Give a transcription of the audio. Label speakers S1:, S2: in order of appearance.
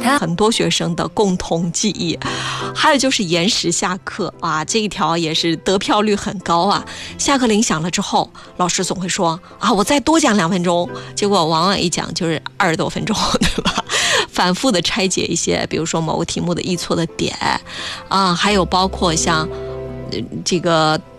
S1: 很多学生的共同记忆。还有就是延时下课啊，这一条也是得票率很高啊。下课铃响了之后，老师总会说啊，我再多讲2分钟，结果往往一讲就是20多分钟，对吧？反复的拆解一些，比如说某个题目的易错的点啊，还有包括像这个